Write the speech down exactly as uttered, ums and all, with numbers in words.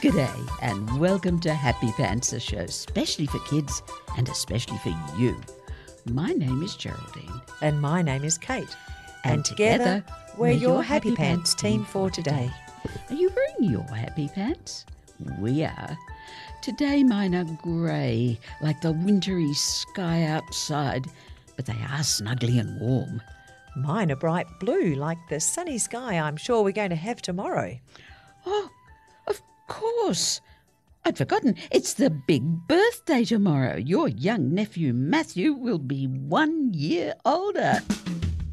G'day and welcome to Happy Pants, a show specially for kids and especially for you. My name is Geraldine. And my name is Kate. And, And together, together, we're your Happy Pants team for today. Are you wearing your Happy Pants? We are. Today mine are grey, like the wintry sky outside, but they are snuggly and warm. Mine are bright blue, like the sunny sky I'm sure we're going to have tomorrow. Oh, of course. I'd forgotten. It's the big birthday tomorrow. Your young nephew Matthew will be one year older.